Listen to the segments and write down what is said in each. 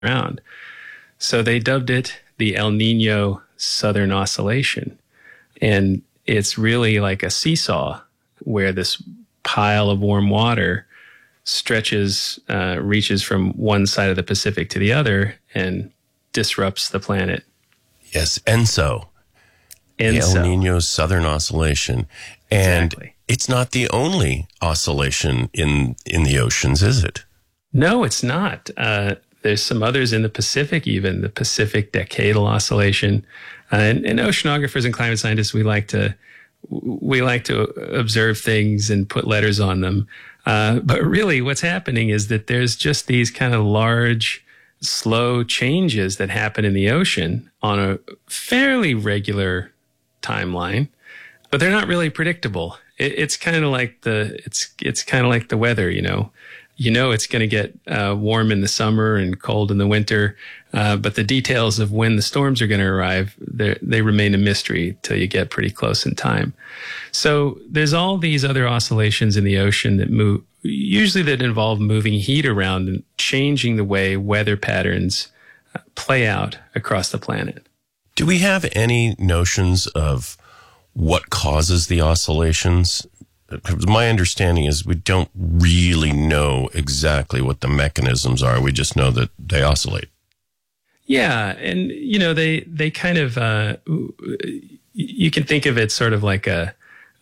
around. So they dubbed it the El Nino Southern Oscillation. And it's really like a seesaw where this pile of warm water reaches from one side of the Pacific to the other and disrupts the planet. Yes, ENSO. The El Nino Southern Oscillation. And exactly. It's not the only oscillation in the oceans, is it? No, it's not. There's some others in the Pacific, even the Pacific Decadal Oscillation. And oceanographers and climate scientists, we like to observe things and put letters on them. But really what's happening is that there's just these kind of large, slow changes that happen in the ocean on a fairly regular timeline, but they're not really predictable. It's kind of like the weather, you know. It's going to get warm in the summer and cold in the winter, but the details of when the storms are going to arrive, they remain a mystery till you get pretty close in time. So there's all these other oscillations in the ocean that that involve moving heat around and changing the way weather patterns play out across the planet. Do we have any notions of what causes the oscillations? My understanding is we don't really know exactly what the mechanisms are. We just know that they oscillate. Yeah, and they kind of you can think of it sort of like a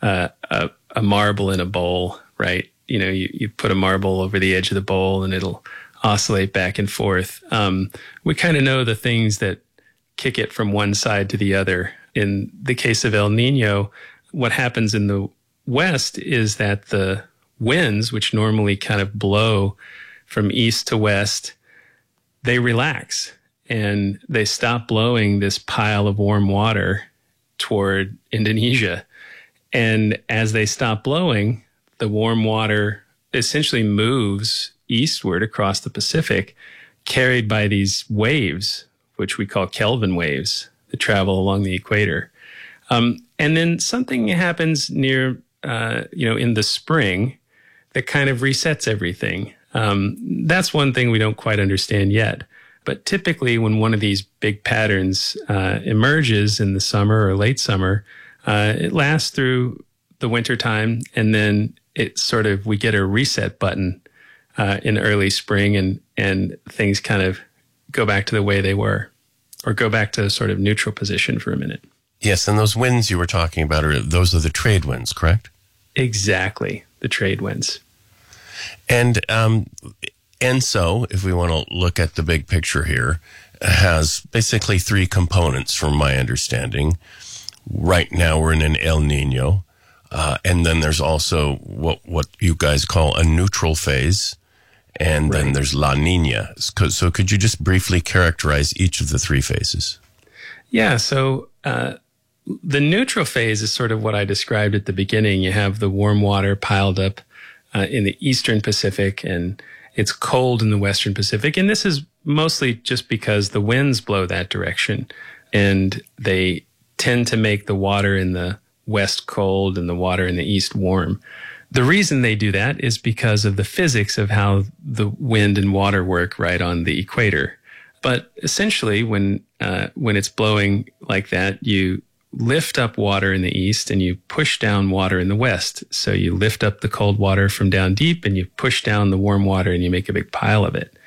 marble in a bowl, right? You put a marble over the edge of the bowl and it'll oscillate back and forth. We kind of know the things that kick it from one side to the other. In the case of El Nino, what happens in the West is that the winds, which normally kind of blow from east to west, they relax and they stop blowing this pile of warm water toward Indonesia. And as they stop blowing, the warm water essentially moves eastward across the Pacific, carried by these waves, which we call Kelvin waves, that travel along the equator. And then something happens near in the spring that kind of resets everything. That's one thing we don't quite understand yet. But typically when one of these big patterns emerges in the summer or late summer, it lasts through the winter time, and then we get a reset button in early spring, and things kind of go back to the way they were, or go back to sort of neutral position for a minute. Yes, and those winds you were talking about, those are the trade winds, correct? Exactly, the trade winds. And ENSO, if we want to look at the big picture here, has basically three components from my understanding. Right now we're in an El Nino, and then there's also what you guys call a neutral phase, and then there's La Nina. So could you just briefly characterize each of the three phases? Yeah, so the neutral phase is sort of what I described at the beginning. You have the warm water piled up in the eastern Pacific, and it's cold in the western Pacific. And this is mostly just because the winds blow that direction, and they tend to make the water in the west cold and the water in the east warm. The reason they do that is because of the physics of how the wind and water work right on the equator. But essentially, when it's blowing like that, you lift up water in the east and you push down water in the west. So you lift up the cold water from down deep and you push down the warm water and you make a big pile of it.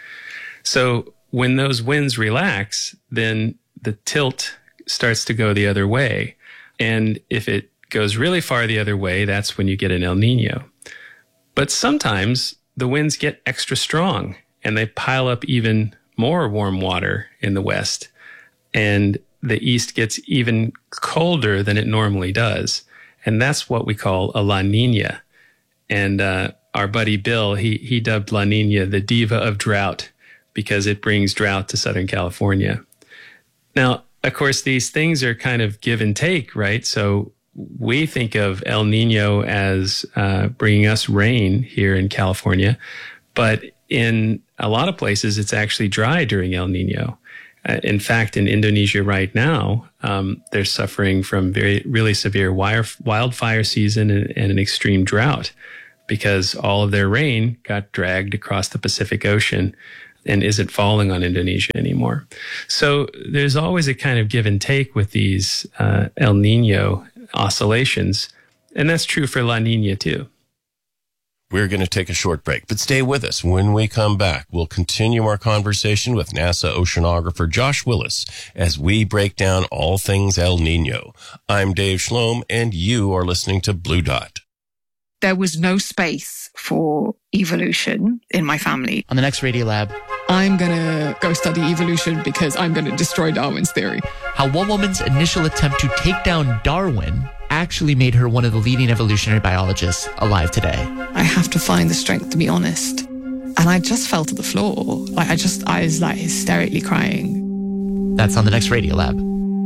So when those winds relax, then the tilt starts to go the other way. And if it goes really far the other way, that's when you get an El Nino. But sometimes the winds get extra strong and they pile up even more warm water in the west, and the east gets even colder than it normally does. And that's what we call a La Nina. And our buddy Bill, he dubbed La Nina the diva of drought because it brings drought to Southern California. Now, of course, these things are kind of give and take, right? So we think of El Nino as bringing us rain here in California, but in a lot of places, it's actually dry during El Nino. In fact, in Indonesia right now, they're suffering from really severe wildfire season and an extreme drought because all of their rain got dragged across the Pacific Ocean and isn't falling on Indonesia anymore. So there's always a kind of give and take with these El Nino oscillations, and that's true for La Nina too. We're going to take a short break, but stay with us. When we come back, we'll continue our conversation with NASA oceanographer Josh Willis as we break down all things El Nino. I'm Dave Schlom, and you are listening to Blue Dot. There was no space for evolution in my family. On the next Radiolab, I'm going to go study evolution because I'm going to destroy Darwin's theory. how one woman's initial attempt to take down Darwin actually made her one of the leading evolutionary biologists alive today. I have to find the strength to be honest. And I just fell to the floor. I was like hysterically crying. That's on the next Radiolab.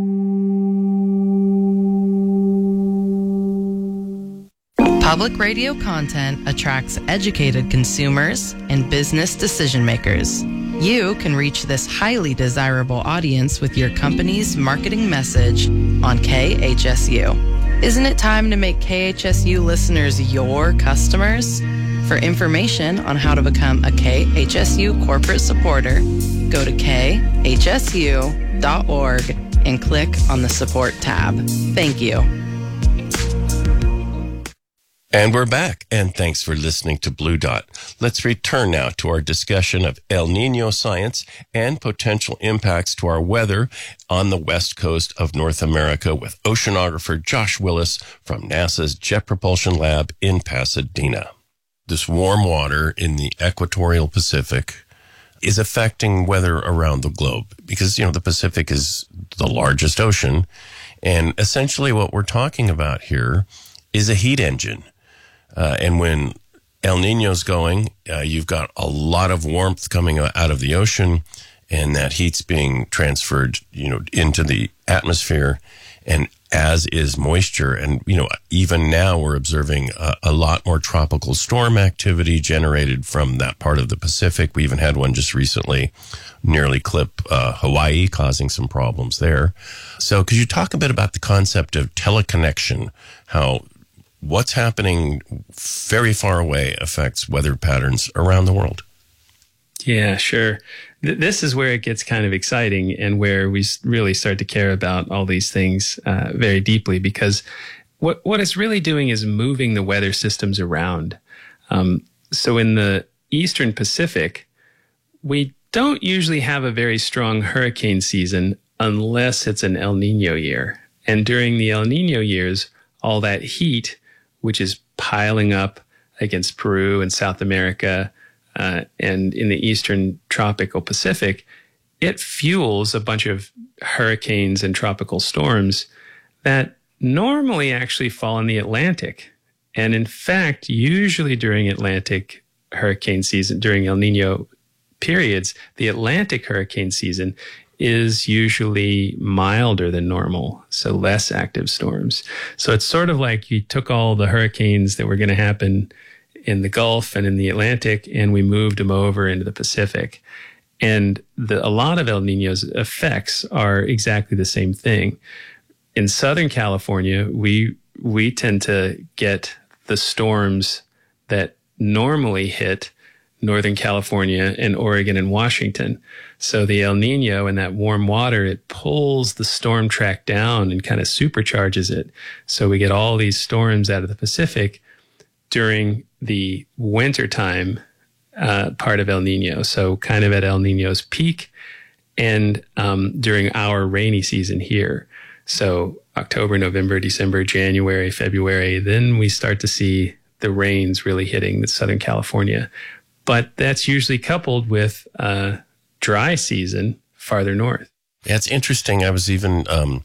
Public radio content attracts educated consumers and business decision makers. You can reach this highly desirable audience with your company's marketing message on KHSU. Isn't it time to make KHSU listeners your customers? For information on how to become a KHSU corporate supporter, go to khsu.org and click on the support tab. Thank you. And we're back, and thanks for listening to Blue Dot. Let's return now to our discussion of El Nino science and potential impacts to our weather on the west coast of North America with oceanographer Josh Willis from NASA's Jet Propulsion Lab in Pasadena. This warm water in the equatorial Pacific is affecting weather around the globe because, the Pacific is the largest ocean, and essentially what we're talking about here is a heat engine. And when El Nino's going, you've got a lot of warmth coming out of the ocean, and that heat's being transferred, into the atmosphere, and as is moisture. And, even now we're observing a lot more tropical storm activity generated from that part of the Pacific. We even had one just recently nearly clip Hawaii, causing some problems there. So could you talk a bit about the concept of teleconnection, how what's happening very far away affects weather patterns around the world? Yeah, sure. This is where it gets kind of exciting and where we really start to care about all these things very deeply, because what it's really doing is moving the weather systems around. So in the Eastern Pacific, we don't usually have a very strong hurricane season unless it's an El Nino year. And during the El Nino years, all that heat, which is piling up against Peru and South America and in the Eastern tropical Pacific, it fuels a bunch of hurricanes and tropical storms that normally actually fall in the Atlantic. And in fact, usually during Atlantic hurricane season, during El Nino periods, the Atlantic hurricane season is usually milder than normal, so less active storms. So it's sort of like you took all the hurricanes that were going to happen in the Gulf and in the Atlantic, and we moved them over into the Pacific. And a lot of El Nino's effects are exactly the same thing. In Southern California, we tend to get the storms that normally hit Northern California and Oregon and Washington. So the El Nino and that warm water, it pulls the storm track down and kind of supercharges it. So we get all these storms out of the Pacific during the wintertime part of El Nino. So kind of at El Nino's peak and during our rainy season here. So October, November, December, January, February, then we start to see the rains really hitting the Southern California. But that's usually coupled with a dry season farther north. Yeah, it's interesting. I was even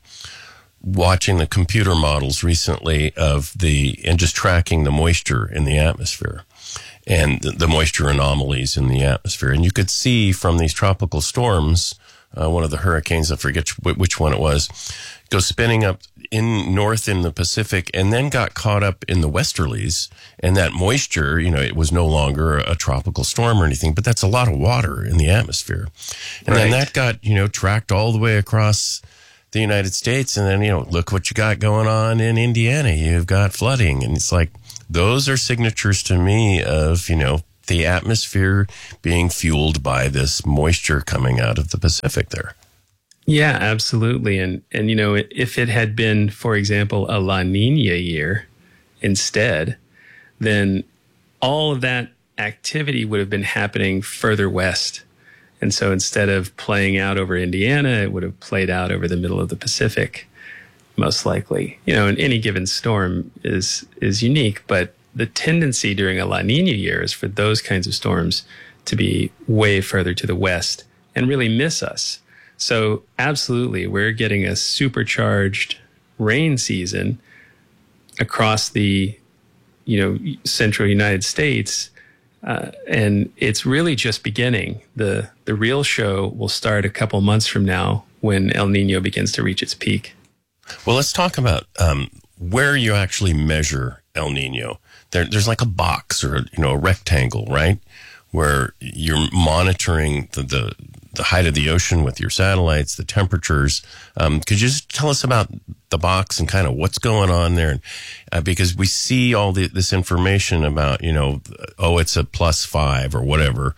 watching the computer models recently and just tracking the moisture in the atmosphere and the moisture anomalies in the atmosphere. And you could see from these tropical storms, one of the hurricanes, I forget which one it was, go spinning up north in the Pacific and then got caught up in the westerlies. And that moisture, it was no longer a tropical storm or anything, but that's a lot of water in the atmosphere. And then that got, tracked all the way across the United States. And then, look what you got going on in Indiana. You've got flooding. And it's like, those are signatures to me of, the atmosphere being fueled by this moisture coming out of the Pacific there. Yeah, absolutely. And you know, if it had been, for example, a La Nina year instead, then all of that activity would have been happening further west. And so instead of playing out over Indiana, it would have played out over the middle of the Pacific, most likely. You know, and any given storm is unique, but the tendency during a La Nina year is for those kinds of storms to be way further to the west and really miss us. So absolutely, we're getting a supercharged rain season across the, central United States. And it's really just beginning. The real show will start a couple months from now when El Nino begins to reach its peak. Well, let's talk about where you actually measure El Nino. There's like a box or a rectangle, right, where you're monitoring the height of the ocean with your satellites, the temperatures. Could you just tell us about the box and kind of what's going on there? Because we see all this information about, it's a +5 or whatever,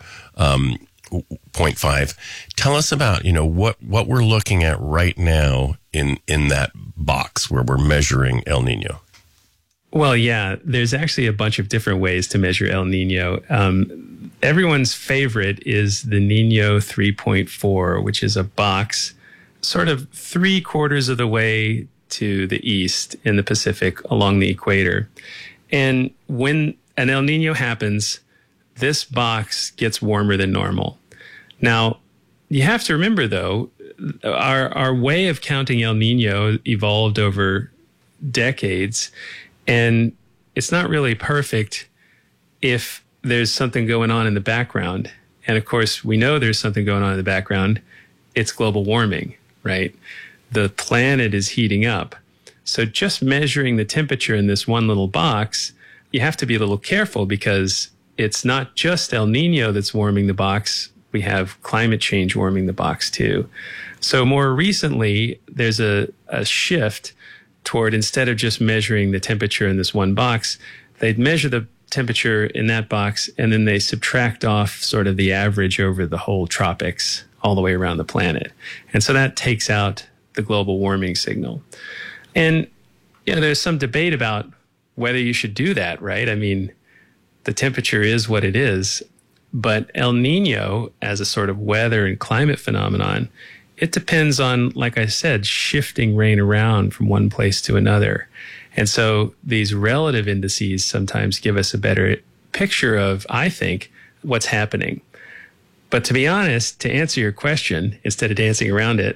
0.5. Tell us about, what we're looking at right now in that box where we're measuring El Nino. Well, yeah, there's actually a bunch of different ways to measure El Nino. Everyone's favorite is the Nino 3.4, which is a box sort of 3/4 of the way to the east in the Pacific along the equator. And when an El Nino happens, this box gets warmer than normal. Now, you have to remember, though, our way of counting El Nino evolved over decades, and it's not really perfect if there's something going on in the background. And of course, we know there's something going on in the background. It's global warming, right? The planet is heating up. So just measuring the temperature in this one little box, you have to be a little careful because it's not just El Nino that's warming the box. We have climate change warming the box too. So more recently, there's a shift toward, instead of just measuring the temperature in this one box, they'd measure the temperature in that box and then they subtract off sort of the average over the whole tropics all the way around the planet. And so that takes out the global warming signal. And, there's some debate about whether you should do that, right? I mean, the temperature is what it is, but El Nino as a sort of weather and climate phenomenon, it depends on, like I said, shifting rain around from one place to another. And so these relative indices sometimes give us a better picture of, I think, what's happening. But to be honest, to answer your question, instead of dancing around it,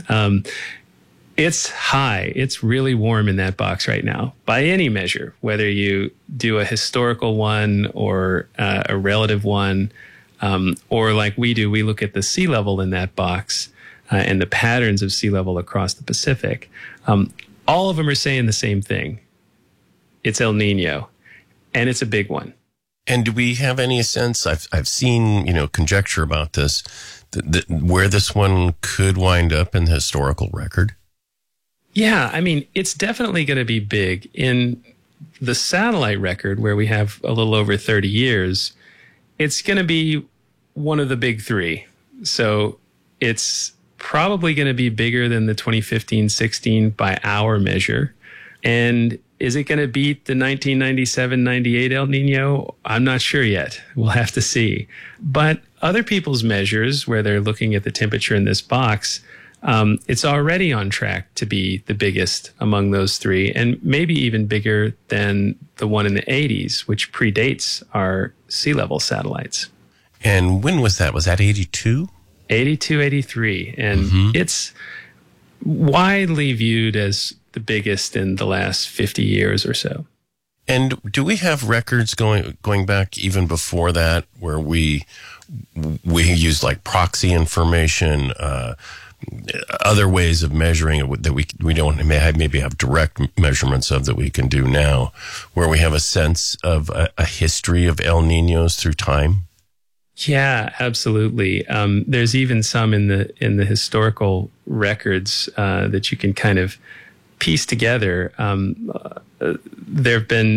it's high. It's really warm in that box right now by any measure, whether you do a historical one or a relative one, or like we do, we look at the sea level in that box and the patterns of sea level across the Pacific. All of them are saying the same thing. It's El Nino, and it's a big one. And do we have any sense? I've seen, conjecture about this, where this one could wind up in the historical record. Yeah, I mean, it's definitely going to be big. In the satellite record, where we have a little over 30 years, it's going to be one of the big three. So it's probably going to be bigger than the 2015-16 by our measure. And is it going to beat the 1997-98 El Nino? I'm not sure yet. We'll have to see. But other people's measures, where they're looking at the temperature in this box, it's already on track to be the biggest among those three, and maybe even bigger than the one in the 80s, which predates our sea level satellites. And when was that? Was that 82? 82, 83. And it's widely viewed as the biggest in the last 50 years or so. And do we have records going back even before that, where we use like proxy information, other ways of measuring it that we don't maybe have direct measurements of that we can do now, where we have a sense of a history of El Ninos through time? Yeah, absolutely. There's even some in the historical records that you can kind of piece together. There have been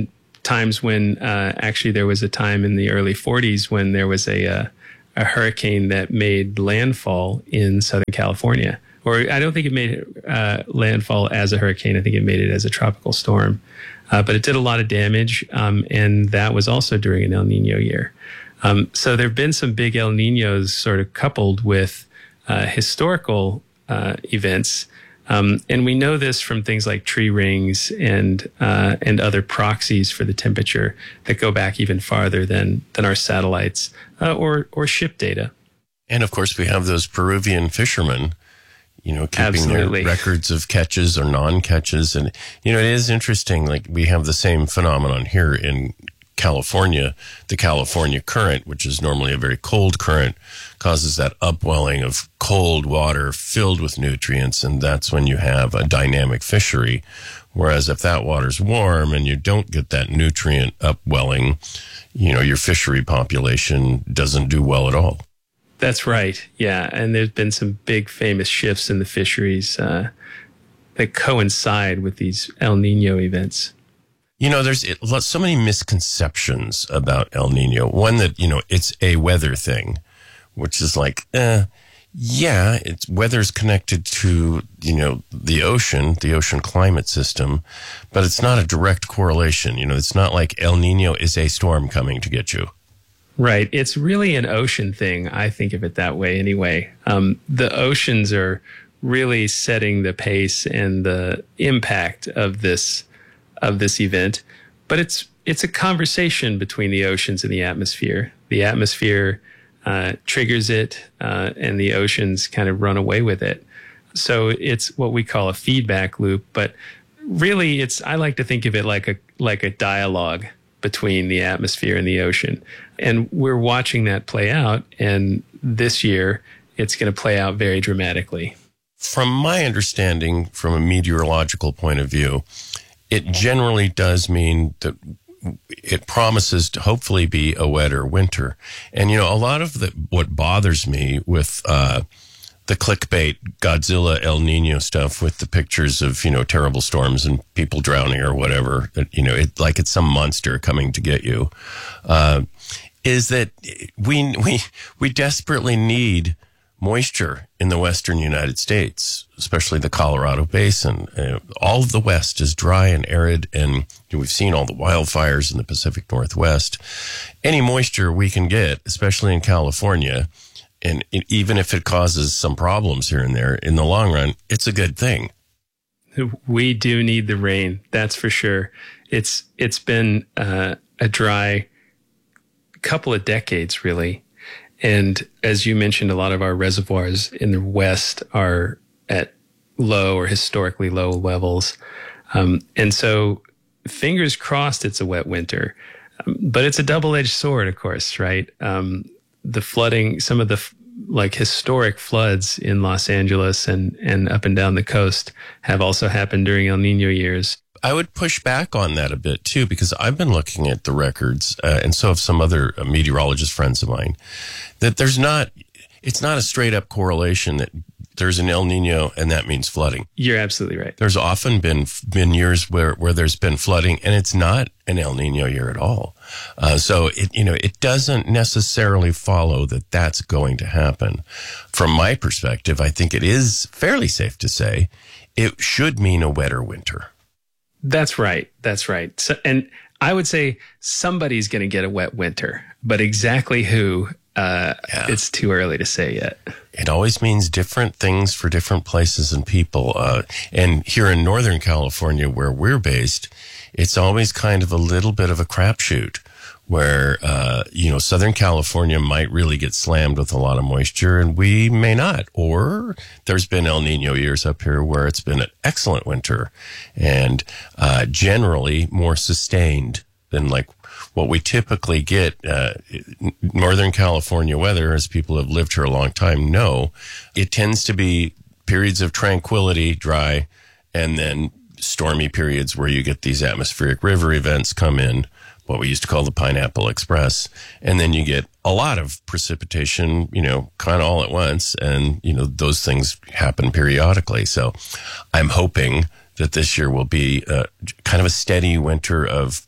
times when actually there was a time in the early 40s when there was a hurricane that made landfall in Southern California. Or I don't think it made landfall as a hurricane. I think it made it as a tropical storm. But it did a lot of damage, and that was also during an El Nino year. So there have been some big El Ninos sort of coupled with historical events. And we know this from things like tree rings and other proxies for the temperature that go back even farther than our satellites or ship data. And of course, we have those Peruvian fishermen, keeping Absolutely. their records of catches or non-catches. And, it is interesting. Like, we have the same phenomenon here in California. The California current, which is normally a very cold current, causes that upwelling of cold water filled with nutrients. And that's when you have a dynamic fishery. Whereas if that water's warm and you don't get that nutrient upwelling, your fishery population doesn't do well at all. That's right. Yeah. And there's been some big famous shifts in the fisheries that coincide with these El Nino events. There's so many misconceptions about El Nino. One that, it's a weather thing, which is like, weather's connected to, the ocean climate system, but it's not a direct correlation. It's not like El Nino is a storm coming to get you. Right. It's really an ocean thing. I think of it that way anyway. The oceans are really setting the pace and the impact of this event. But it's a conversation between the oceans and the atmosphere. The atmosphere triggers it, and the oceans kind of run away with it. So it's what we call a feedback loop. But really, I like to think of it like a dialogue between the atmosphere and the ocean. And we're watching that play out. And this year, it's going to play out very dramatically. From my understanding, from a meteorological point of view, it generally does mean that it promises to hopefully be a wetter winter. And, a lot of what bothers me with the clickbait Godzilla El Nino stuff with the pictures of, terrible storms and people drowning or whatever, like it's some monster coming to get you, is that we desperately need moisture in the western United States, especially the Colorado Basin. All of the West is dry and arid, and we've seen all the wildfires in the Pacific Northwest. Any moisture we can get, especially in California, and even if it causes some problems here and there, in the long run, it's a good thing. We do need the rain, that's for sure. It's been a dry couple of decades, really. And as you mentioned, a lot of our reservoirs in the West are at low or historically low levels. And so fingers crossed it's a wet winter. But it's a double-edged sword, of course, right? The flooding, some of the historic floods in Los Angeles and up and down the coast have also happened during El Nino years. I would push back on that a bit too, because I've been looking at the records, and so have some other meteorologist friends of mine, that it's not a straight up correlation that there's an El Nino and that means flooding. You're absolutely right. There's often been years where there's been flooding and it's not an El Nino year at all. So it doesn't necessarily follow that that's going to happen. From my perspective, I think it is fairly safe to say it should mean a wetter winter. That's right. That's right. So, and I would say somebody's going to get a wet winter, but exactly who, it's too early to say yet. It always means different things for different places and people. And here in Northern California, where we're based, it's always kind of a little bit of a crapshoot where, Southern California might really get slammed with a lot of moisture and we may not. Or there's been El Nino years up here where it's been an excellent winter and generally more sustained than like what we typically get. Northern California weather, as people who have lived here a long time know, it tends to be periods of tranquility, dry, and then stormy periods where you get these atmospheric river events come in, what we used to call the Pineapple Express. And then you get a lot of precipitation, kind of all at once. And, those things happen periodically. So I'm hoping that this year will be kind of a steady winter of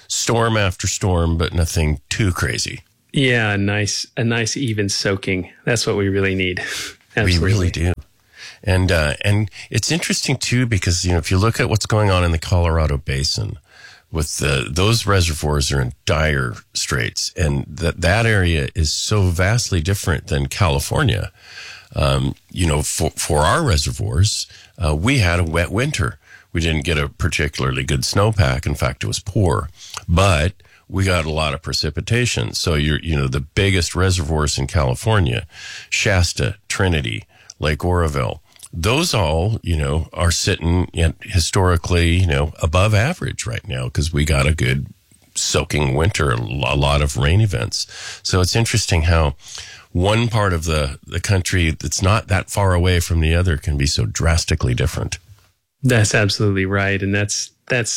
storm after storm, but nothing too crazy. Yeah, a nice even soaking. That's what we really need. Absolutely. We really do. And it's interesting too, because, if you look at what's going on in the Colorado Basin, with those reservoirs are in dire straits, and that area is so vastly different than California. For our reservoirs, we had a wet winter. We didn't get a particularly good snowpack. In fact, it was poor, but we got a lot of precipitation. So the biggest reservoirs in California, Shasta, Trinity, Lake Oroville, those all, are sitting historically, above average right now because we got a good soaking winter, a lot of rain events. So it's interesting how one part of the country that's not that far away from the other can be so drastically different. That's absolutely right. And that's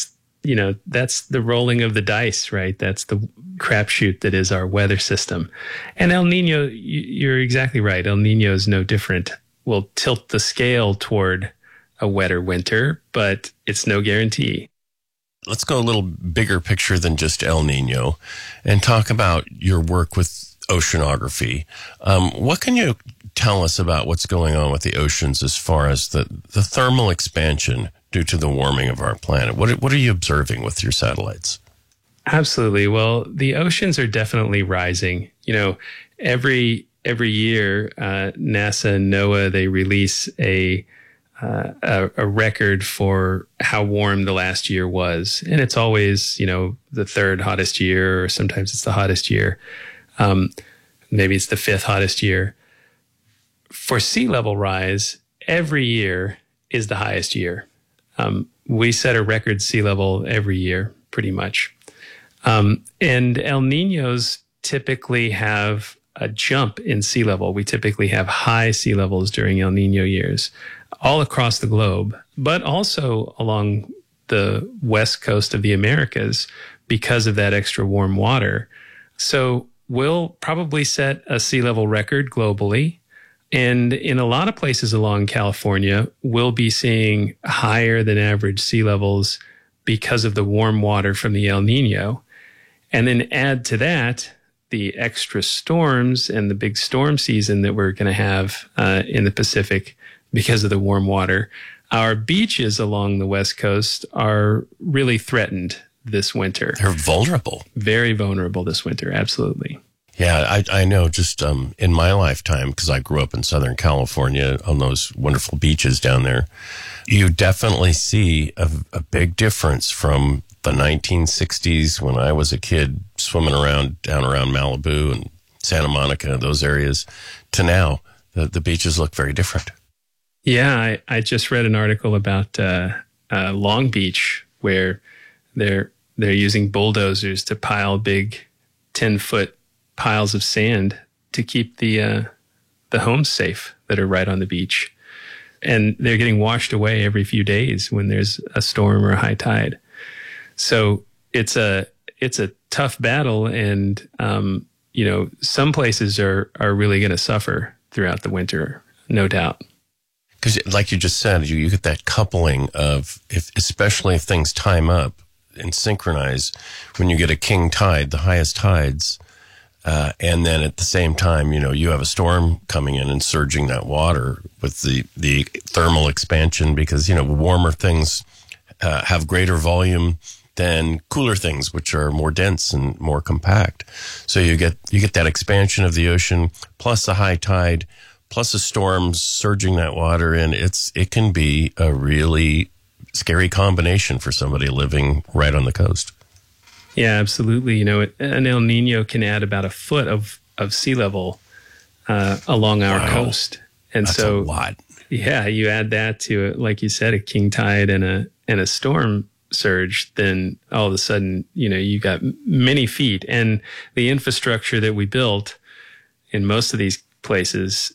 the rolling of the dice, right? That's the crapshoot that is our weather system. And El Nino, you're exactly right. El Nino is no different. Will tilt the scale toward a wetter winter, but it's no guarantee. Let's go a little bigger picture than just El Nino and talk about your work with oceanography. What can you tell us about what's going on with the oceans as far as the thermal expansion due to the warming of our planet? What are you observing with your satellites? Absolutely. Well, the oceans are definitely rising. Every year, NASA and NOAA, they release a record for how warm the last year was. And it's always, the third hottest year, or sometimes it's the hottest year. Maybe it's the fifth hottest year. For sea level rise, every year is the highest year. We set a record sea level every year, pretty much. And El Niños typically have a jump in sea level. We typically have high sea levels during El Nino years, all across the globe, but also along the west coast of the Americas because of that extra warm water. So we'll probably set a sea level record globally. And in a lot of places along California, we'll be seeing higher than average sea levels because of the warm water from the El Nino. And then add to that the extra storms and the big storm season that we're going to have in the Pacific because of the warm water. Our beaches along the West Coast are really threatened this winter. They're vulnerable. Very vulnerable this winter, absolutely. Yeah, I know just in my lifetime, because I grew up in Southern California on those wonderful beaches down there, you definitely see a big difference from the 1960s when I was a kid swimming around down around Malibu and Santa Monica, those areas, to now. The beaches look very different. Yeah, I just read an article about Long Beach where they're using bulldozers to pile big 10-foot piles of sand to keep the homes safe that are right on the beach. And they're getting washed away every few days when there's a storm or a high tide. So it's a tough battle, and some places are really going to suffer throughout the winter, no doubt. Because, like you just said, you get that coupling of especially if things time up and synchronize when you get a king tide, the highest tides, and then at the same time, you have a storm coming in and surging that water with the thermal expansion because warmer things have greater volume than cooler things, which are more dense and more compact. So you get that expansion of the ocean, plus a high tide, plus a storm surging that water in. It can be a really scary combination for somebody living right on the coast. Yeah, absolutely. An El Nino can add about a foot of sea level along our coast, and that's so a lot. Yeah, you add that to, like you said, a king tide and a storm surge, then all of a sudden, you got many feet. And the infrastructure that we built in most of these places,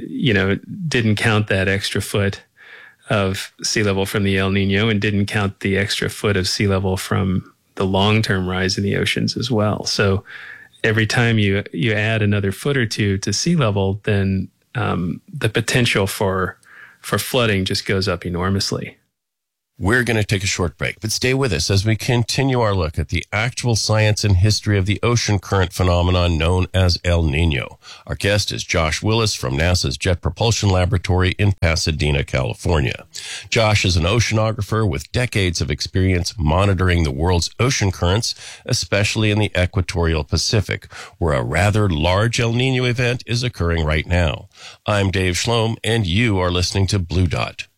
didn't count that extra foot of sea level from the El Nino and didn't count the extra foot of sea level from the long-term rise in the oceans as well. So every time you add another foot or two to sea level, then the potential for flooding just goes up enormously. We're going to take a short break, but stay with us as we continue our look at the actual science and history of the ocean current phenomenon known as El Nino. Our guest is Josh Willis from NASA's Jet Propulsion Laboratory in Pasadena, California. Josh is an oceanographer with decades of experience monitoring the world's ocean currents, especially in the equatorial Pacific, where a rather large El Nino event is occurring right now. I'm Dave Schlom, and you are listening to Blue Dot.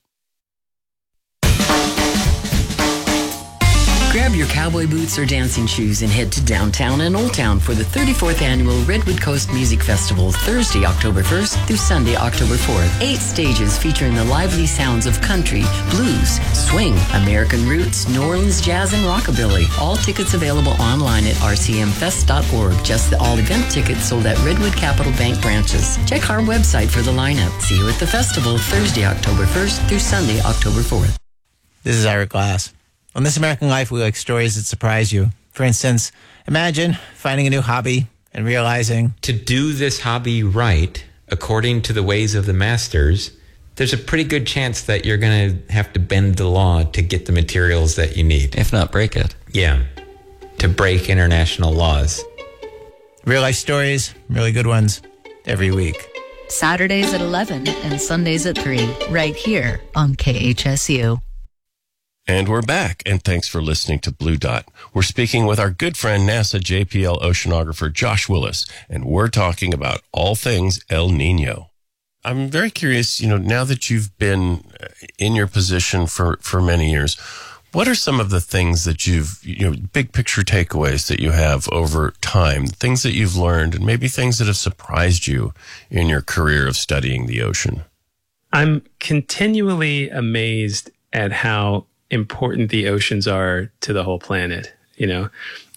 Grab your cowboy boots or dancing shoes and head to downtown and Old Town for the 34th Annual Redwood Coast Music Festival, Thursday, October 1st through Sunday, October 4th. 8 stages featuring the lively sounds of country, blues, swing, American roots, New Orleans jazz, and rockabilly. All tickets available online at rcmfest.org. Just the all-event tickets sold at Redwood Capital Bank branches. Check our website for the lineup. See you at the festival, Thursday, October 1st through Sunday, October 4th. This is Ira Glass. On This American Life, we like stories that surprise you. For instance, imagine finding a new hobby and realizing to do this hobby right, according to the ways of the masters, there's a pretty good chance that you're going to have to bend the law to get the materials that you need. If not break it. Yeah, to break international laws. Real life stories, really good ones, every week. Saturdays at 11 and Sundays at 3, right here on KHSU. And we're back, and thanks for listening to Blue Dot. We're speaking with our good friend, NASA JPL oceanographer Josh Willis, and we're talking about all things El Nino. I'm very curious, now that you've been in your position for many years, what are some of the things that big picture takeaways that you have over time, things that you've learned, and maybe things that have surprised you in your career of studying the ocean? I'm continually amazed at how important the oceans are to the whole planet. You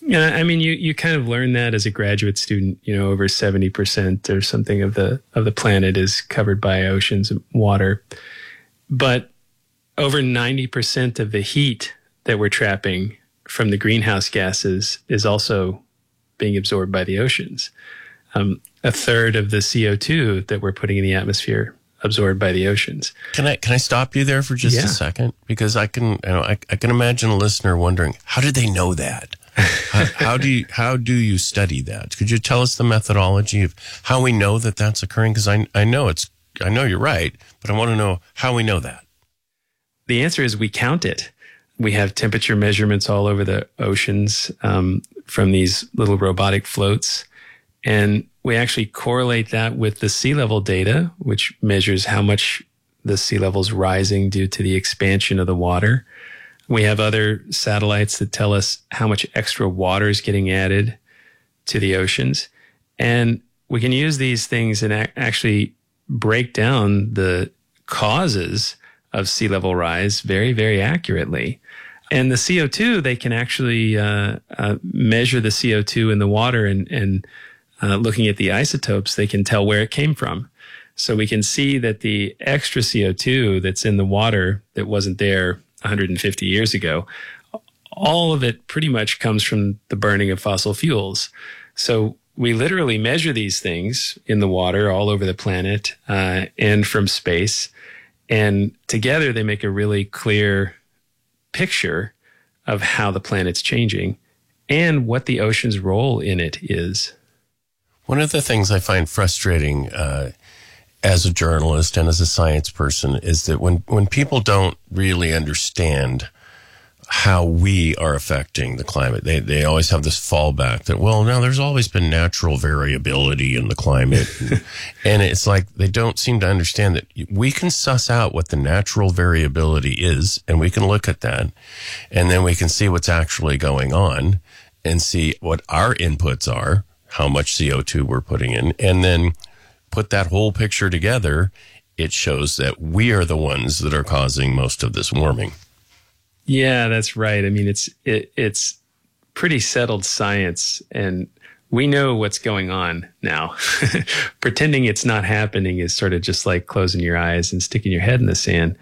kind of learn that as a graduate student. Over 70% or something of the planet is covered by oceans and water, but over 90% of the heat that we're trapping from the greenhouse gases is also being absorbed by the oceans. A third of the CO2 that we're putting in the atmosphere absorbed by the oceans. Can I stop you there for just a second? Because I can imagine a listener wondering, how did they know that? how do you study that? Could you tell us the methodology of how we know that that's occurring? Because I know you're right, but I want to know how we know that. The answer is we count it. We have temperature measurements all over the oceans from these little robotic floats, and we actually correlate that with the sea level data, which measures how much the sea level is rising due to the expansion of the water. We have other satellites that tell us how much extra water is getting added to the oceans. And we can use these things and actually break down the causes of sea level rise very, very accurately. And the CO2, they can actually measure the CO2 in the water and looking at the isotopes, they can tell where it came from. So we can see that the extra CO2 that's in the water that wasn't there 150 years ago, all of it pretty much comes from the burning of fossil fuels. So we literally measure these things in the water all over the planet and from space. And together they make a really clear picture of how the planet's changing and what the ocean's role in it is. One of the things I find frustrating as a journalist and as a science person is that when people don't really understand how we are affecting the climate, they always have this fallback that, well, no, there's always been natural variability in the climate. And it's like they don't seem to understand that we can suss out what the natural variability is, and we can look at that, and then we can see what's actually going on and see what our inputs are, how much CO2 we're putting in, and then put that whole picture together. It shows that we are the ones that are causing most of this warming. Yeah, that's right. I mean, it's pretty settled science, and we know what's going on now. Pretending it's not happening is sort of just like closing your eyes and sticking your head in the sand.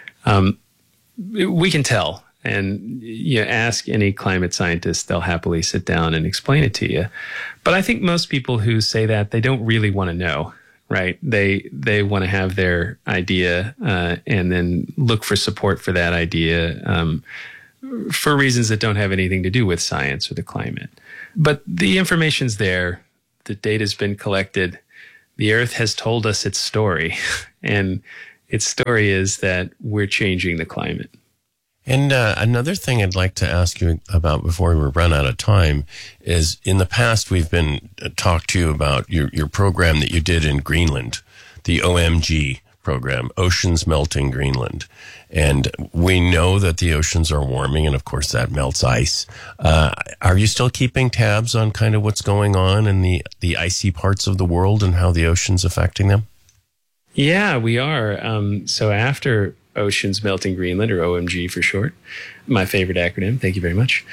We can tell. And you ask any climate scientist, they'll happily sit down and explain it to you. But I think most people who say that, they don't really want to know. right? They want to have their idea and then look for support for that idea for reasons that don't have anything to do with science or the climate. But the information's there. The data's been collected. The Earth has told us its story. And its story is that we're changing the climate. And another thing I'd like to ask you about before we run out of time is, in the past, we've been talked to you about your program that you did in Greenland, the OMG program, Oceans Melting Greenland. And we know that the oceans are warming, and of course that melts ice. Are you still keeping tabs on kind of what's going on in the icy parts of the world and how the ocean's affecting them? Yeah, we are. So after Oceans Melting Greenland, or OMG for short, my favorite acronym, thank you very much,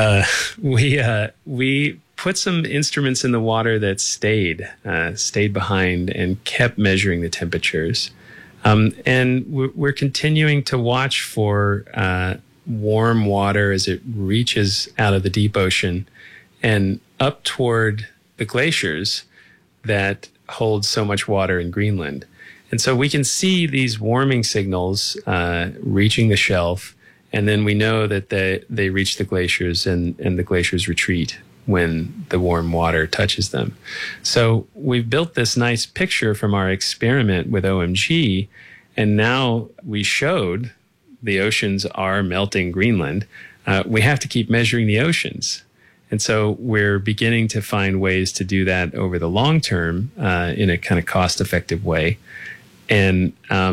we put some instruments in the water that stayed behind and kept measuring the temperatures. And we're continuing to watch for warm water as it reaches out of the deep ocean and up toward the glaciers that hold so much water in Greenland. And so we can see these warming signals reaching the shelf, and then we know that they reach the glaciers and the glaciers retreat when the warm water touches them. So we've built this nice picture from our experiment with OMG, and now we showed the oceans are melting Greenland. We have to keep measuring the oceans. And so we're beginning to find ways to do that over the long term in a kind of cost-effective way. And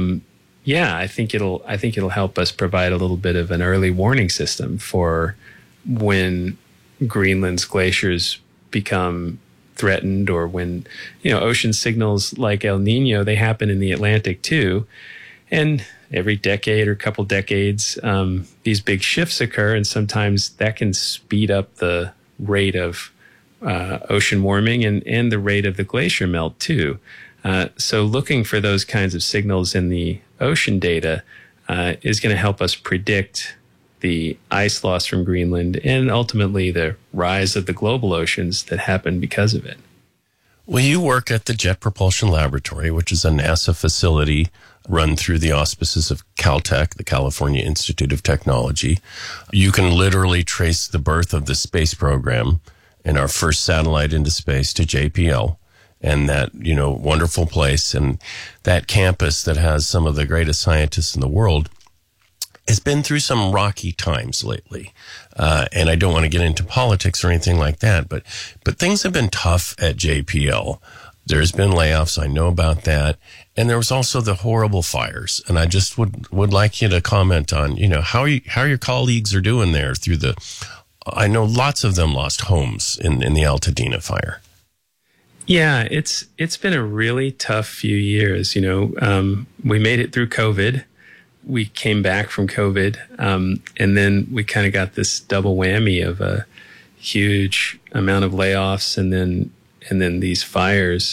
I think it'll help us provide a little bit of an early warning system for when Greenland's glaciers become threatened, or when, ocean signals like El Nino, they happen in the Atlantic too. And every decade or couple decades, these big shifts occur, and sometimes that can speed up the rate of ocean warming and the rate of the glacier melt too. So looking for those kinds of signals in the ocean data is going to help us predict the ice loss from Greenland and ultimately the rise of the global oceans that happen because of it. Well, you work at the Jet Propulsion Laboratory, which is a NASA facility run through the auspices of Caltech, the California Institute of Technology. You can literally trace the birth of the space program and our first satellite into space to JPL. And that, wonderful place and that campus that has some of the greatest scientists in the world has been through some rocky times lately. And I don't want to get into politics or anything like that, but things have been tough at JPL. There's been layoffs. I know about that. And there was also the horrible fires. And I just would like you to comment on, how your colleagues are doing there through I know lots of them lost homes in the Altadena fire. Yeah, it's been a really tough few years. We made it through COVID. We came back from COVID, and then we kind of got this double whammy of a huge amount of layoffs, and then these fires.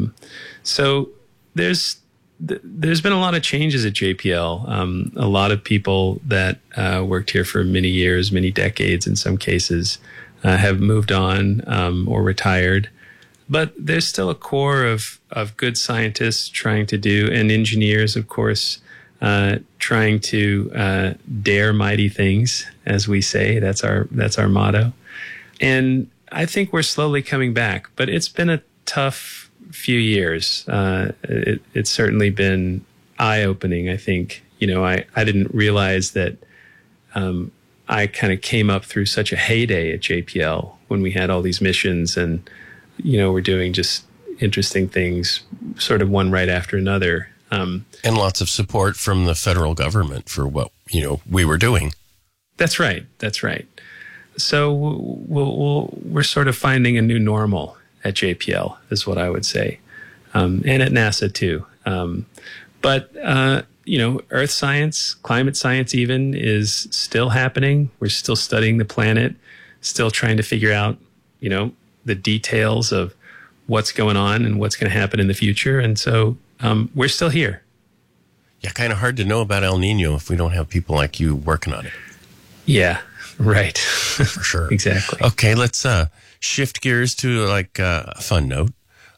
So there's been a lot of changes at JPL. A lot of people that worked here for many years, many decades in some cases, have moved on or retired. But there's still a core of good scientists trying to do, and engineers, of course, trying to dare mighty things, as we say. That's our motto. And I think we're slowly coming back. But it's been a tough few years. It's certainly been eye-opening, I think. I didn't realize that I kind of came up through such a heyday at JPL when we had all these missions and we're doing just interesting things, sort of one right after another. And lots of support from the federal government for what, we were doing. That's right. So we're sort of finding a new normal at JPL, is what I would say. And at NASA too. But earth science, climate science even, is still happening. We're still studying the planet, still trying to figure out, the details of what's going on and what's going to happen in the future. And so we're still here. Yeah, kind of hard to know about El Nino if we don't have people like you working on it. Yeah, right. For sure. Exactly. Okay, let's shift gears to a fun note.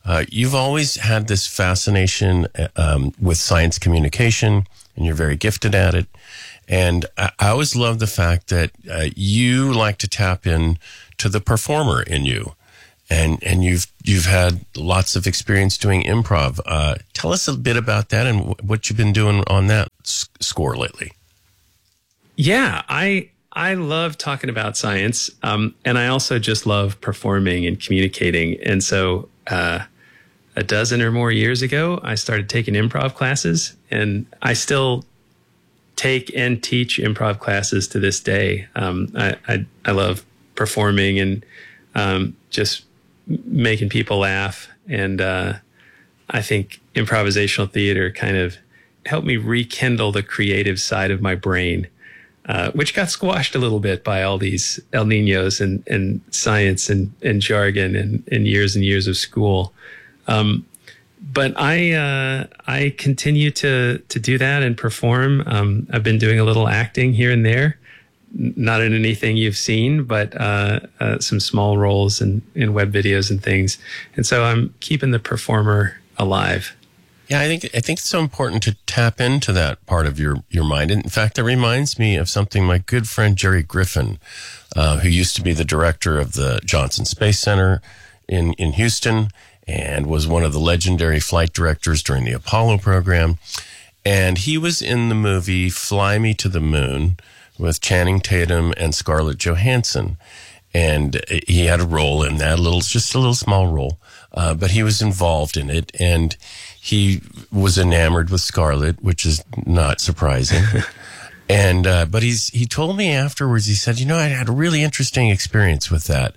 You've always had this fascination with science communication, and you're very gifted at it. And I always love the fact that you like to tap in to the performer in you. And you've had lots of experience doing improv. Tell us a bit about that and what you've been doing on that score lately. Yeah, I love talking about science, and I also just love performing and communicating. And so a dozen or more years ago, I started taking improv classes, and I still take and teach improv classes to this day. I love performing and just making people laugh. And I think improvisational theater kind of helped me rekindle the creative side of my brain, which got squashed a little bit by all these El Niños and science and jargon and years of school. But I continue to do that and perform. I've been doing a little acting here and there, not in anything you've seen, but some small roles in web videos and things. And so I'm keeping the performer alive. Yeah, I think it's so important to tap into that part of your mind. In fact, it reminds me of something my good friend Jerry Griffin, who used to be the director of the Johnson Space Center in Houston and was one of the legendary flight directors during the Apollo program. And he was in the movie Fly Me to the Moon with Channing Tatum and Scarlett Johansson. And he had a role in that, just a little small role, but he was involved in it. And he was enamored with Scarlett, which is not surprising. And, but he told me afterwards, he said, I had a really interesting experience with that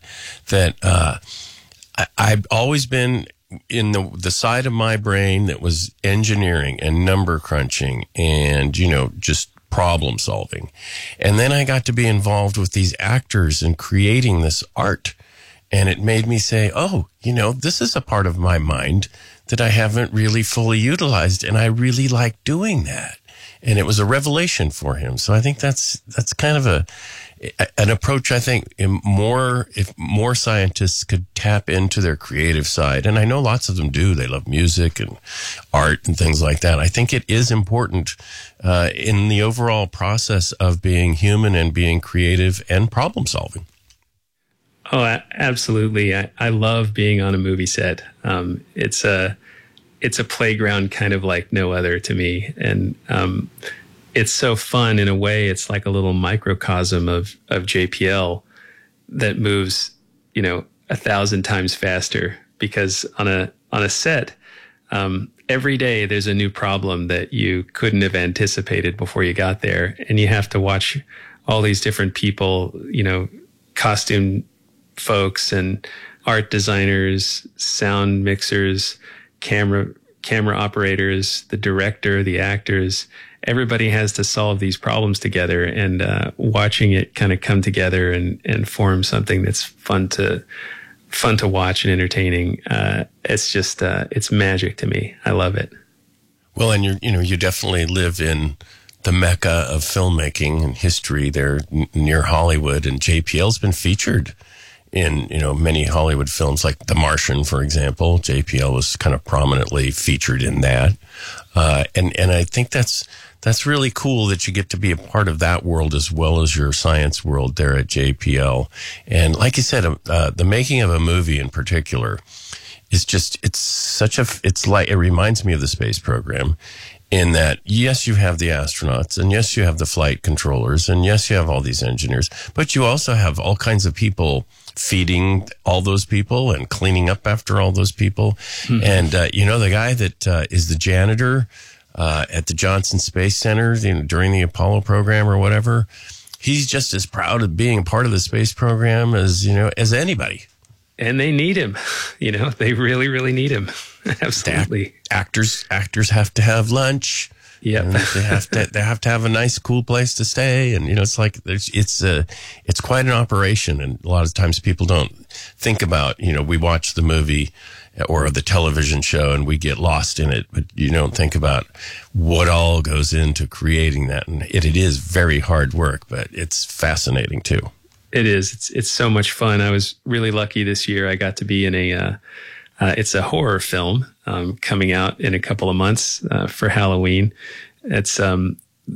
I've always been in the side of my brain that was engineering and number crunching and, just problem solving. And then I got to be involved with these actors and creating this art. And it made me say, this is a part of my mind that I haven't really fully utilized. And I really like doing that. And it was a revelation for him. So I think that's kind of an approach. I think if more scientists could tap into their creative side, and I know lots of them do. They love music and art and things like that. I think it is important in the overall process of being human and being creative and problem solving. Oh, absolutely. I love being on a movie set. It's a playground kind of like no other to me. And it's so fun in a way. It's like a little microcosm of JPL that moves, 1,000 times faster, because on a set, every day there's a new problem that you couldn't have anticipated before you got there. And you have to watch all these different people, costume folks and art designers, sound mixers, camera operators, the director, the actors. Everybody has to solve these problems together, and watching it kind of come together and form something that's fun to watch and entertaining. It's just it's magic to me. I love it. Well, and you definitely live in the mecca of filmmaking and history there near Hollywood, and JPL's been featured in, many Hollywood films like The Martian, for example. JPL was kind of prominently featured in that. And I think that's really cool that you get to be a part of that world as well as your science world there at JPL. And like you said, the making of a movie in particular is just, it reminds me of the space program in that, yes, you have the astronauts, and yes, you have the flight controllers, and yes, you have all these engineers, but you also have all kinds of people feeding all those people and cleaning up after all those people. Mm-hmm. And, the guy that is the janitor at the Johnson Space Center during the Apollo program or whatever, he's just as proud of being part of the space program as anybody. And they need him. They really, really need him. Absolutely. Actors have to have lunch. Yeah, they have to have a nice, cool place to stay, and it's like it's quite an operation, and a lot of times people don't think about. We watch the movie or the television show and we get lost in it, but you don't think about what all goes into creating that, and it is very hard work, but it's fascinating too. It is. It's so much fun. I was really lucky this year. I got to be in It's a horror film coming out in a couple of months for Halloween. It's called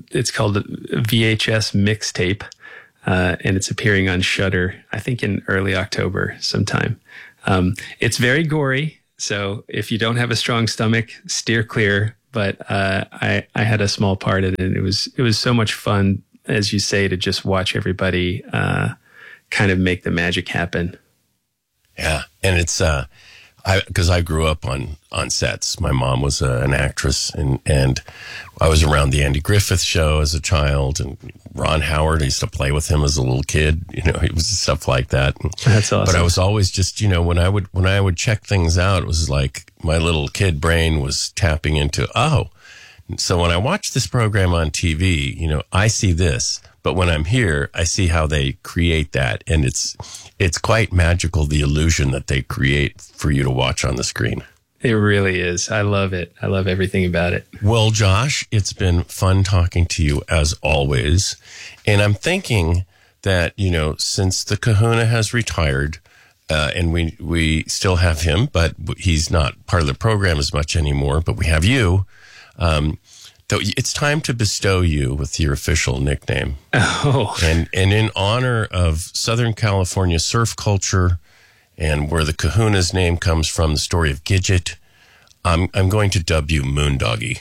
VHS Mixtape, and it's appearing on Shudder, I think in early October sometime. It's very gory, so if you don't have a strong stomach, steer clear. But I had a small part in it, and it was so much fun, as you say, to just watch everybody kind of make the magic happen. Yeah, and it's because I grew up on sets. My mom was an actress, and I was around the Andy Griffith Show as a child, and Ron Howard. I used to play with him as a little kid. It was stuff like that. That's awesome. But I was always just, when I would check things out, it was like my little kid brain was tapping into, so when I watch this program on TV, I see this. But when I'm here, I see how they create that. And it's quite magical, the illusion that they create for you to watch on the screen. It really is. I love it. I love everything about it. Well, Josh, it's been fun talking to you as always. And I'm thinking that, since the Kahuna has retired, and we still have him, but he's not part of the program as much anymore, but we have you, it's time to bestow you with your official nickname. Oh. And in honor of Southern California surf culture and where the Kahuna's name comes from, the story of Gidget, I'm going to dub you Moondoggy.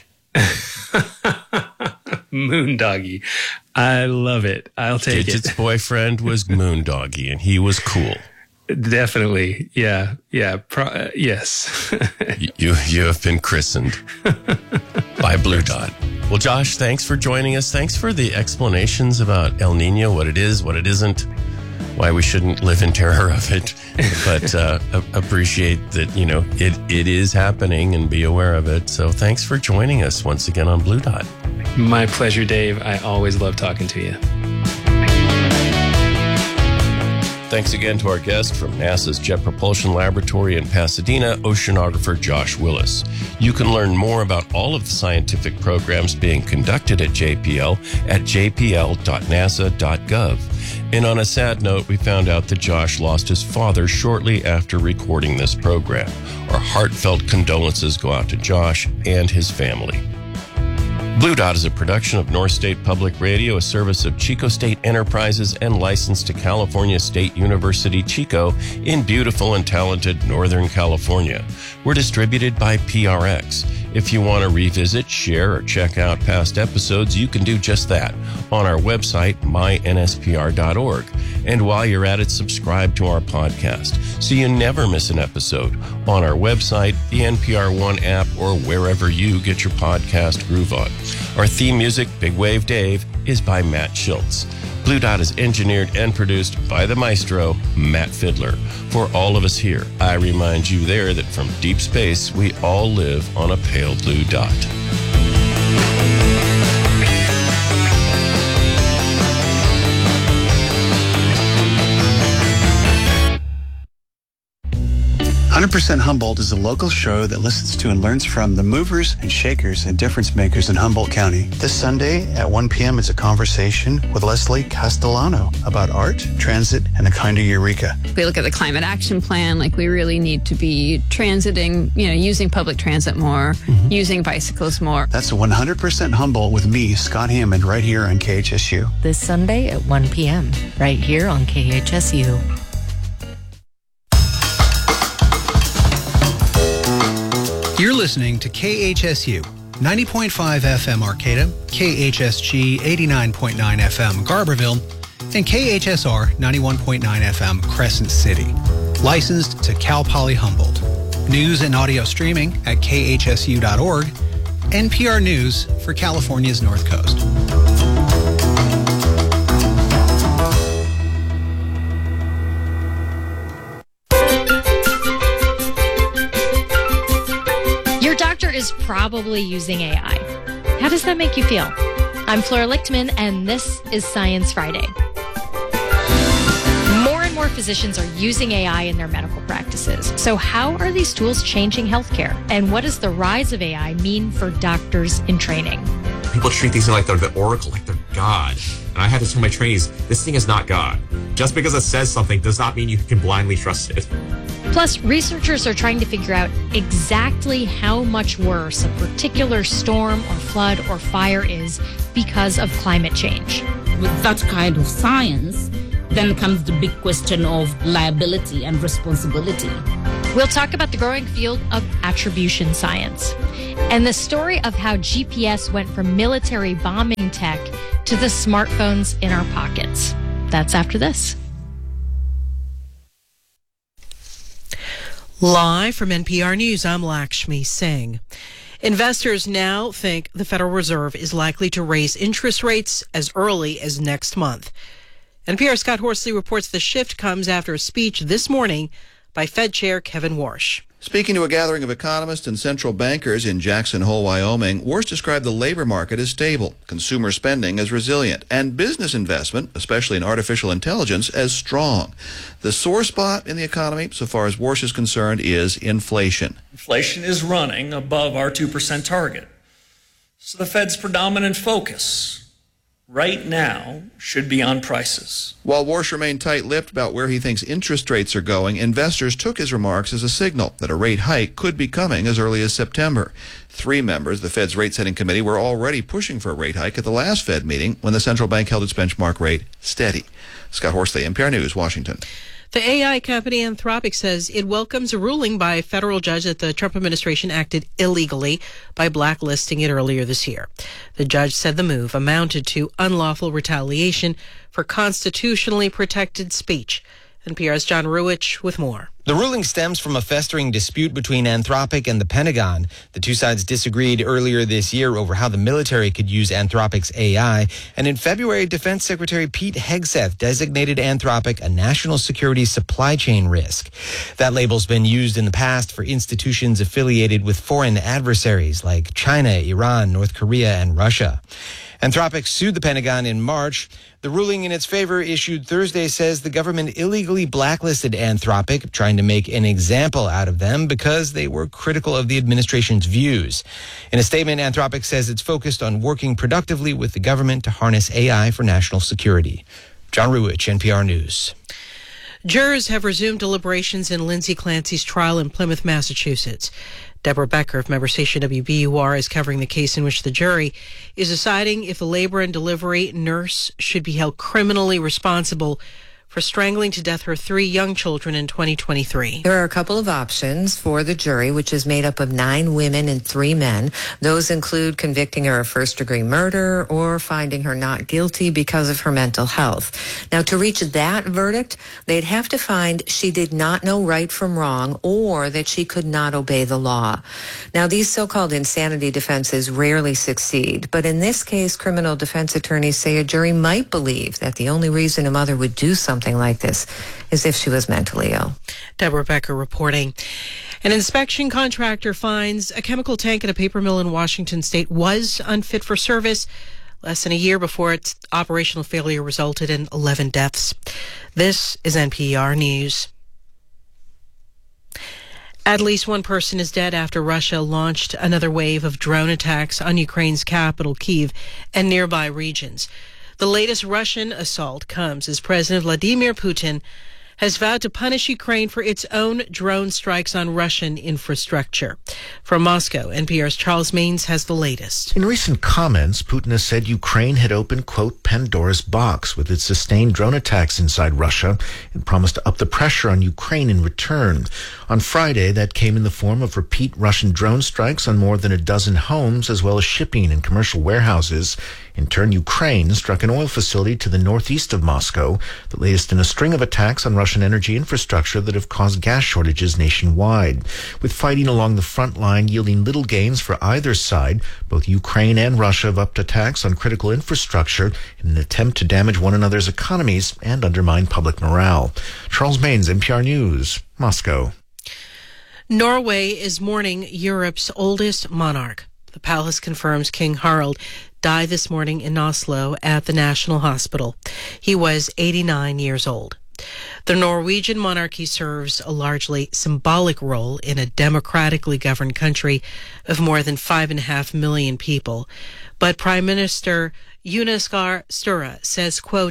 Moondoggy. I love it. I'll take Gidget's boyfriend was Moondoggy, and he was cool. Definitely. Yeah. Yeah. Yes. You have been christened by Blue Dot. Well, Josh, thanks for joining us. Thanks for the explanations about El Nino, what it is, what it isn't, why we shouldn't live in terror of it. But appreciate that, it is happening and be aware of it. So thanks for joining us once again on Blue Dot. My pleasure, Dave. I always love talking to you. Thanks again to our guest from NASA's Jet Propulsion Laboratory in Pasadena, oceanographer Josh Willis. You can learn more about all of the scientific programs being conducted at JPL at jpl.nasa.gov. And on a sad note, we found out that Josh lost his father shortly after recording this program. Our heartfelt condolences go out to Josh and his family. Blue Dot is a production of North State Public Radio, a service of Chico State Enterprises and licensed to California State University, Chico, in beautiful and talented Northern California. We're distributed by PRX. If you want to revisit, share, or check out past episodes, you can do just that on our website, mynspr.org. And while you're at it, subscribe to our podcast so you never miss an episode on our website, the NPR One app, or wherever you get your podcast groove on. Our theme music, Big Wave Dave, is by Matt Schultz. Blue Dot is engineered and produced by the maestro, Matt Fiddler. For all of us here, I remind you there that from deep space, we all live on a pale blue dot. 100% Humboldt is a local show that listens to and learns from the movers and shakers and difference makers in Humboldt County. This Sunday at 1 p.m. it's a conversation with Leslie Castellano about art, transit, and a kind of eureka. We look at the climate action plan, like we really need to be transiting, using public transit more, using bicycles more. That's 100% Humboldt with me, Scott Hammond, right here on KHSU. This Sunday at 1 p.m., right here on KHSU. You're listening to KHSU, 90.5 FM Arcata, KHSG 89.9 FM Garberville, and KHSR 91.9 FM Crescent City. Licensed to Cal Poly Humboldt. News and audio streaming at khsu.org. NPR News for California's North Coast. Is probably using AI. How does that make you feel? I'm Flora Lichtman, and this is Science Friday. More and more physicians are using AI in their medical practices. So how are these tools changing healthcare? And what does the rise of AI mean for doctors in training? People treat these like they're the oracle, like they're God. And I had to tell my trainees, this thing is not God. Just because it says something does not mean you can blindly trust it. Plus, researchers are trying to figure out exactly how much worse a particular storm or flood or fire is because of climate change. With that kind of science, then comes the big question of liability and responsibility. We'll talk about the growing field of attribution science and the story of how GPS went from military bombing tech to the smartphones in our pockets. That's after this. Live from NPR News, I'm Lakshmi Singh. Investors now think the Federal Reserve is likely to raise interest rates as early as next month. NPR's Scott Horsley reports the shift comes after a speech this morning by Fed Chair Kevin Warsh. Speaking to a gathering of economists and central bankers in Jackson Hole, Wyoming, Warsh described the labor market as stable, consumer spending as resilient, and business investment, especially in artificial intelligence, as strong. The sore spot in the economy, so far as Warsh is concerned, is inflation. Inflation is running above our 2% target. So the Fed's predominant focus right now should be on prices. While Warsh remained tight-lipped about where he thinks interest rates are going, investors took his remarks as a signal that a rate hike could be coming as early as September. 3 members of the Fed's rate-setting committee were already pushing for a rate hike at the last Fed meeting when the central bank held its benchmark rate steady. Scott Horsley, NPR News, Washington. The AI company Anthropic says it welcomes a ruling by a federal judge that the Trump administration acted illegally by blacklisting it earlier this year. The judge said the move amounted to unlawful retaliation for constitutionally protected speech. NPR's John Ruwitch with more. The ruling stems from a festering dispute between Anthropic and the Pentagon. The two sides disagreed earlier this year over how the military could use Anthropic's AI. And in February, Defense Secretary Pete Hegseth designated Anthropic a national security supply chain risk. That label's been used in the past for institutions affiliated with foreign adversaries like China, Iran, North Korea, and Russia. Anthropic sued the Pentagon in March. The ruling in its favor issued Thursday says the government illegally blacklisted Anthropic, trying to make an example out of them because they were critical of the administration's views. In a statement, Anthropic says it's focused on working productively with the government to harness AI for national security. John Ruwitch, NPR News. Jurors have resumed deliberations in Lindsay Clancy's trial in Plymouth, Massachusetts. Deborah Becker of member station WBUR is covering the case in which the jury is deciding if the labor and delivery nurse should be held criminally responsible for strangling to death her 3 young children in 2023. There are a couple of options for the jury, which is made up of 9 women and 3 men. Those include convicting her of first-degree murder or finding her not guilty because of her mental health. Now, to reach that verdict, they'd have to find she did not know right from wrong or that she could not obey the law. Now, these so-called insanity defenses rarely succeed, but in this case, criminal defense attorneys say a jury might believe that the only reason a mother would do something like this is if she was mentally ill. Deborah Becker reporting. An inspection contractor finds a chemical tank at a paper mill in Washington state was unfit for service less than a year before its operational failure resulted in 11 deaths. This is NPR News. At least 1 person is dead after Russia launched another wave of drone attacks on Ukraine's capital, Kyiv, and nearby regions. The latest Russian assault comes as President Vladimir Putin has vowed to punish Ukraine for its own drone strikes on Russian infrastructure. From Moscow, NPR's Charles Maines has the latest. In recent comments, Putin has said Ukraine had opened, quote, Pandora's box with its sustained drone attacks inside Russia and promised to up the pressure on Ukraine in return. On Friday, that came in the form of repeat Russian drone strikes on more than a dozen homes, as well as shipping and commercial warehouses. In turn, Ukraine struck an oil facility to the northeast of Moscow, the latest in a string of attacks on Russian energy infrastructure that have caused gas shortages nationwide. With fighting along the front line yielding little gains for either side, both Ukraine and Russia have upped attacks on critical infrastructure in an attempt to damage one another's economies and undermine public morale. Charles Maines, NPR News, Moscow. Norway is mourning Europe's oldest monarch. The palace confirms King Harald died this morning in Oslo at the National Hospital. He was 89 years old. The Norwegian monarchy serves a largely symbolic role in a democratically governed country of more than 5.5 million people. But Prime Minister Jonas Gahr Støre says, quote,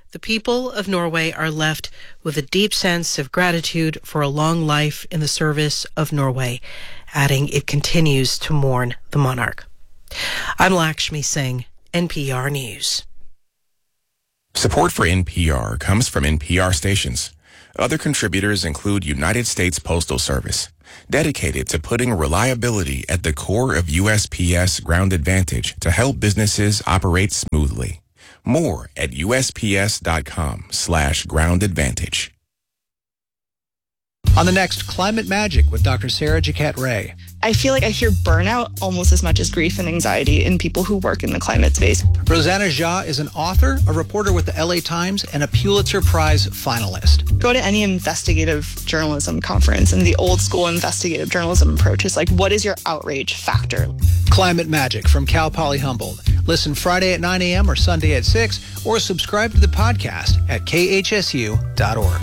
the people of Norway are left with a deep sense of gratitude for a long life in the service of Norway, adding it continues to mourn the monarch. I'm Lakshmi Singh, NPR News. Support for NPR comes from NPR stations. Other contributors include United States Postal Service, dedicated to putting reliability at the core of USPS Ground Advantage to help businesses operate smoothly. More at USPS.com/Ground Advantage. On the next Climate Magic with Dr. Sarah Jaquette Ray. I feel like I hear burnout almost as much as grief and anxiety in people who work in the climate space. Rosanna Jha is an author, a reporter with the LA Times, and a Pulitzer Prize finalist. Go to any investigative journalism conference, and the old school investigative journalism approach is like, what is your outrage factor? Climate Magic from Cal Poly Humboldt. Listen Friday at 9 a.m. or Sunday at 6, or subscribe to the podcast at khsu.org.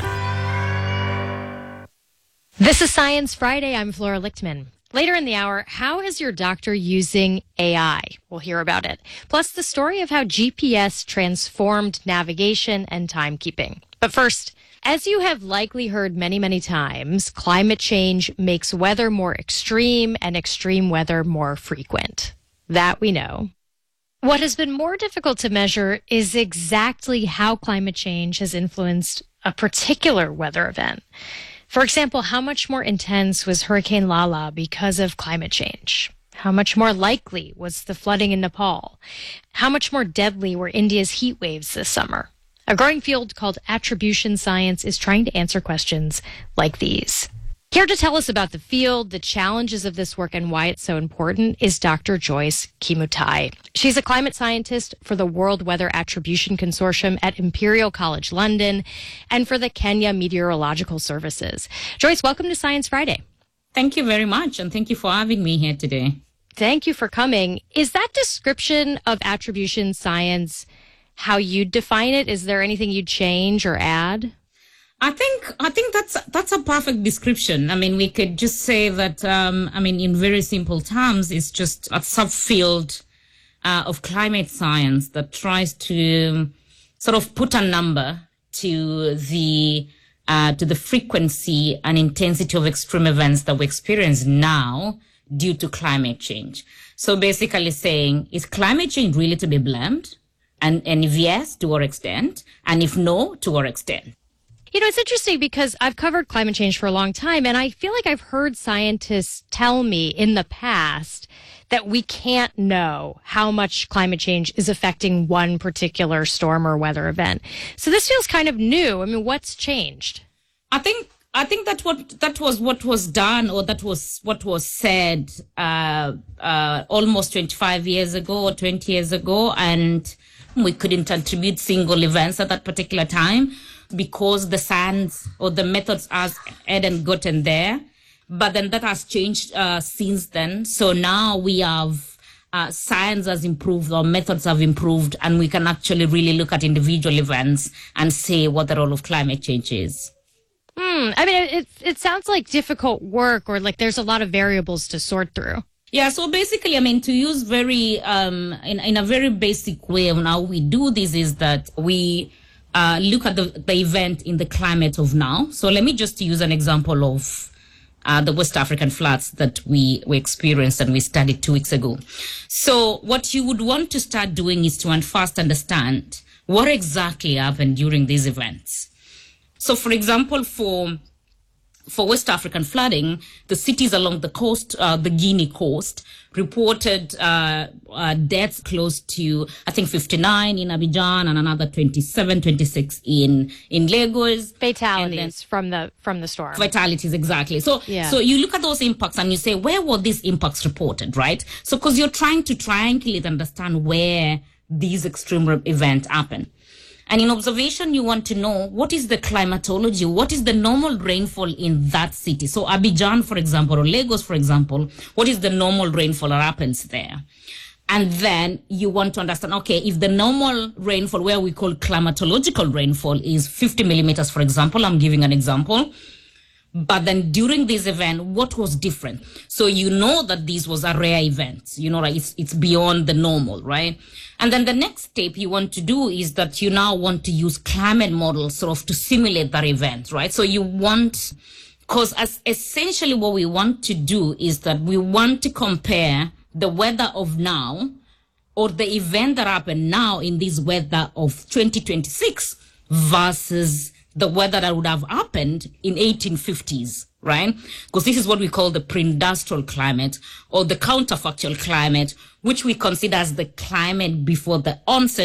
This is Science Friday. I'm Flora Lichtman. Later in the hour, how is your doctor using AI? We'll hear about it. Plus, the story of how GPS transformed navigation and timekeeping. But first, as you have likely heard many, many times, climate change makes weather more extreme and extreme weather more frequent. That we know. What has been more difficult to measure is exactly how climate change has influenced a particular weather event. For example, how much more intense was Hurricane Lala because of climate change? How much more likely was the flooding in Nepal? How much more deadly were India's heat waves this summer? A growing field called attribution science is trying to answer questions like these. Here to tell us about the field, the challenges of this work, and why it's so important is Dr. Joyce Kimutai. She's a climate scientist for the World Weather Attribution Consortium at Imperial College London and for the Kenya Meteorological Services. Joyce, welcome to Science Friday. Thank you very much, and thank you for having me here today. Thank you for coming. Is that description of attribution science how you'd define it? Is there anything you'd change or add? I think that's a perfect description. I mean, we could just say that, in very simple terms, it's just a subfield of climate science that tries to sort of put a number to the frequency and intensity of extreme events that we experience now due to climate change. So basically saying, is climate change really to be blamed? And if yes, to what extent? And if no, to what extent? You know, it's interesting because I've covered climate change for a long time, and I feel like I've heard scientists tell me in the past that we can't know how much climate change is affecting one particular storm or weather event. So this feels kind of new. I mean, what's changed? I think that was what was done, or that was what was said almost 25 years ago or 20 years ago, and we couldn't attribute single events at that particular time, because the science or the methods hadn't gotten there. But then that has changed since then. So now we have science has improved, or methods have improved, and we can actually really look at individual events and say what the role of climate change is. I mean, it sounds like difficult work, or like there's a lot of variables to sort through. Yeah, so basically, I mean, to use very in a very basic way of how we do this is that we look at the event in the climate of now. So let me just use an example of the West African floods that we experienced and we studied 2 weeks ago. So what you would want to start doing is to first understand what exactly happened during these events. So, for example, for West African flooding, the cities along the coast, the Guinea coast, reported deaths close to, I think, 59 in Abidjan and another 27, 26 in Lagos. Fatalities from the storm. Fatalities, exactly. So you look at those impacts and you say, where were these impacts reported, right? So because you're trying to triangulate, understand where these extreme events happen. And in observation, you want to know what is the climatology, what is the normal rainfall in that city. So Abidjan, for example, or Lagos, for example, what is the normal rainfall that happens there? And then you want to understand, okay, if the normal rainfall, where we call climatological rainfall, is 50 millimeters, for example, I'm giving an example, But then during this event, what was different? So you know that this was a rare event, you know, like it's beyond the normal, right? And then the next step you want to do is that you now want to use climate models sort of to simulate that event, right? So you want, because essentially what we want to do is that we want to compare the weather of now or the event that happened now in this weather of 2026 versus the weather that would have happened in 1850s, right? Because this is what we call the pre-industrial climate or the counterfactual climate, which we consider as the climate before the onset